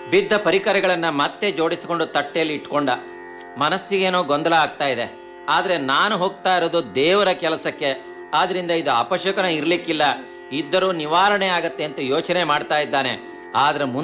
ಬಿದ್ದ ಪರಿಕರಗಳನ್ನ ಮತ್ತೆ ಜೋಡಿಸಿಕೊಂಡು ತಟ್ಟೆಯಲ್ಲಿ ಇಟ್ಕೊಂಡ. ಮನಸ್ಸಿಗೇನೋ ಗೊಂದಲ ಆಗ್ತಾ ಇದೆ. ಆದ್ರೆ ನಾನು ಹೋಗ್ತಾ ಇರೋದು ದೇವರ ಕೆಲಸಕ್ಕೆ, ಆದ್ರಿಂದ ಇದು ಅಪಶಕನ ಇರ್ಲಿಕ್ಕಿಲ್ಲ, ಇದ್ದರೂ ನಿವಾರಣೆ ಆಗತ್ತೆ ಅಂತ ಯೋಚನೆ ಮಾಡ್ತಾ ಇದ್ದಾನೆ. ಆದ್ರೆ